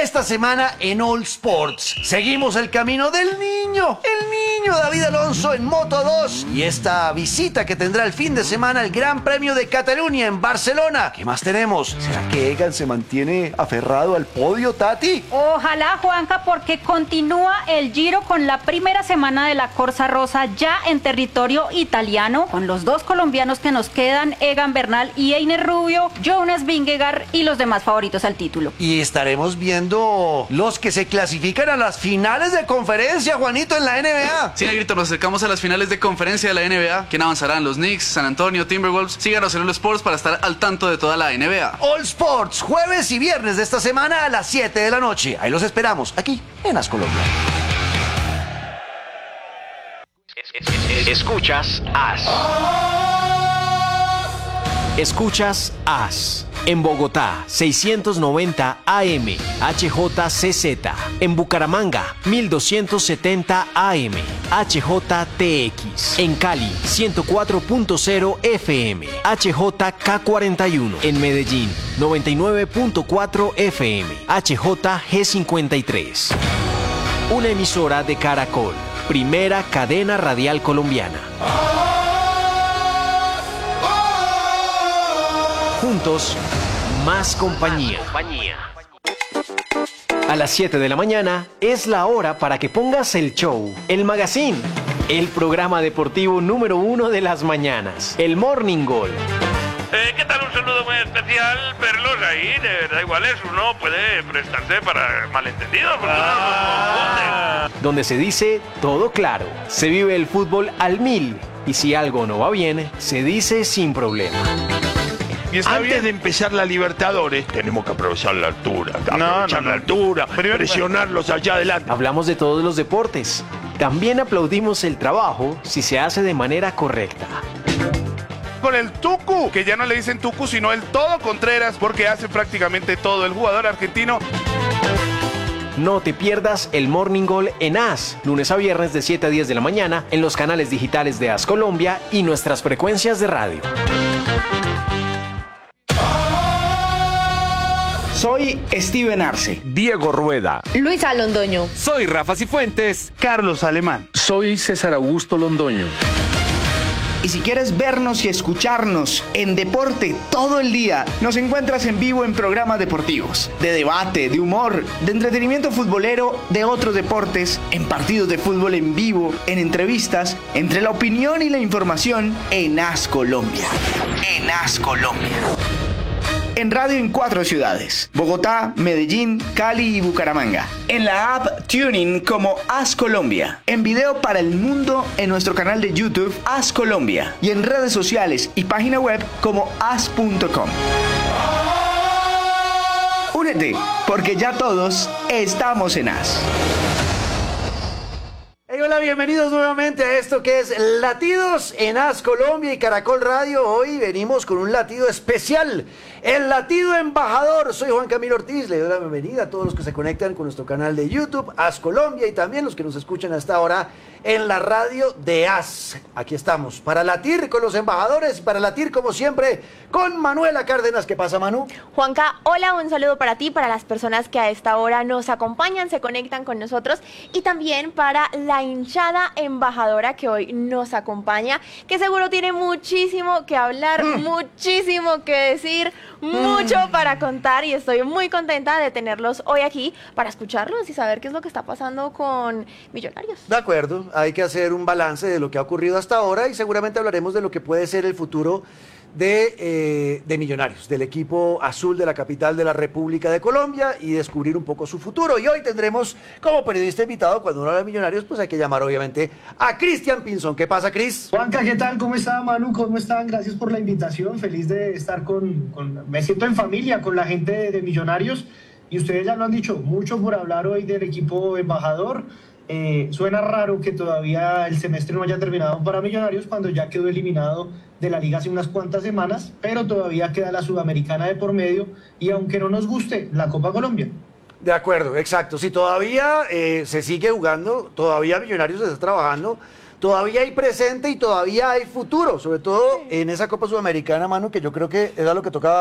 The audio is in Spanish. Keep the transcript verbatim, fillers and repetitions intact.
esta semana en All Sports. Seguimos el camino del niño, el niño David Alonso en Moto dos y esta visita que tendrá el fin de semana el Gran Premio de Cataluña en Barcelona. ¿Qué más tenemos? ¿Será que Egan se mantiene aferrado al podio, Tati? Ojalá, Juanca, porque continúa el Giro con la primera semana de la Corsa Rosa ya en territorio italiano, con los dos colombianos que nos quedan, Egan Bernal y Einer Rubio, Jonas Vingegaard y los demás favoritos al título. Y estaremos viendo los que se clasifican a las finales de conferencia, Juanito, en la N B A. Sí, Negrito, nos acercamos a las finales de conferencia de la N B A. ¿Quién avanzarán? Los Knicks, San Antonio, Timberwolves. Síganos en All Sports para estar al tanto de toda la N B A. All Sports, jueves y viernes de esta semana a las siete de la noche. Ahí los esperamos, aquí en As Colombia. Escuchas As. Escuchas As. En Bogotá, seiscientos noventa A M, H J C Z. En Bucaramanga, mil doscientos setenta A M, H J T X. En Cali, ciento cuatro punto cero F M, H J K cuarenta y uno. En Medellín, noventa y nueve punto cuatro F M, H J G cincuenta y tres. Una emisora de Caracol, primera cadena radial colombiana. Juntos, más compañía. A las siete de la mañana es la hora para que pongas el show, el magazine, el programa deportivo número uno de las mañanas, el Morning Goal. Eh, ¿Qué tal? Un saludo muy especial, verlos ahí, de verdad igual es, uno puede prestarse para malentendidos, porque uno no confunde. Donde se dice todo claro, se vive el fútbol al mil y si algo no va bien, se dice sin problema. Antes bien. de empezar la Libertadores, tenemos que aprovechar la altura, aprovechar no, no, no. la altura, Primero, presionarlos allá adelante. Hablamos de todos los deportes. También aplaudimos el trabajo si se hace de manera correcta. Con el Tucu, que ya no le dicen Tucu, sino el Todo Contreras, porque hace prácticamente todo el jugador argentino. No te pierdas el Morning Goal en As, lunes a viernes de siete a diez de la mañana, en los canales digitales de As Colombia y nuestras frecuencias de radio. Soy Steven Arce. Diego Rueda. Luisa Londoño. Soy Rafa Cifuentes. Carlos Alemán. Soy César Augusto Londoño. Y si quieres vernos y escucharnos en deporte todo el día, nos encuentras en vivo en programas deportivos, de debate, de humor, de entretenimiento futbolero, de otros deportes, en partidos de fútbol en vivo, en entrevistas, entre la opinión y la información en As Colombia. En As Colombia. En radio en cuatro ciudades, Bogotá, Medellín, Cali y Bucaramanga. En la app TuneIn como As Colombia. En video para el mundo en nuestro canal de YouTube As Colombia. Y en redes sociales y página web como as punto com. Únete, porque ya todos estamos en As. Hey, hola, bienvenidos nuevamente a esto que es Latidos en As Colombia y Caracol Radio. Hoy venimos con un latido especial, el latido embajador. Soy Juan Camilo Ortiz, le doy la bienvenida a todos los que se conectan con nuestro canal de YouTube, As Colombia, y también los que nos escuchan hasta ahora en la radio de As. Aquí estamos, para latir con los embajadores, para latir como siempre con Manuela Cárdenas. ¿Qué pasa, Manu? Juanca, hola, un saludo para ti, para las personas que a esta hora nos acompañan, se conectan con nosotros, y también para la hinchada embajadora que hoy nos acompaña, que seguro tiene muchísimo que hablar, mm. muchísimo que decir, mm. mucho para contar, y estoy muy contenta de tenerlos hoy aquí para escucharlos y saber qué es lo que está pasando con Millonarios. De acuerdo, hay que hacer un balance de lo que ha ocurrido hasta ahora y seguramente hablaremos de lo que puede ser el futuro de, eh, de Millonarios, del equipo azul de la capital de la República de Colombia, y descubrir un poco su futuro. Y hoy tendremos como periodista invitado, cuando uno habla de Millonarios, pues hay que llamar obviamente a Cristian Pinzón. ¿Qué pasa, Cris? Juanca, ¿qué tal? ¿Cómo está, Manu? ¿Cómo están? Gracias por la invitación. Feliz de estar con... con me siento en familia con la gente de, de Millonarios, y ustedes ya lo han dicho, mucho por hablar hoy del equipo embajador. Eh, suena raro que todavía el semestre no haya terminado para Millonarios cuando ya quedó eliminado de la liga hace unas cuantas semanas, pero todavía queda la Sudamericana de por medio, y aunque no nos guste, la Copa Colombia. De acuerdo, exacto. Si todavía eh, se sigue jugando, todavía Millonarios está trabajando, todavía hay presente y todavía hay futuro, sobre todo en esa Copa Sudamericana, Manu, que yo creo que era lo que tocaba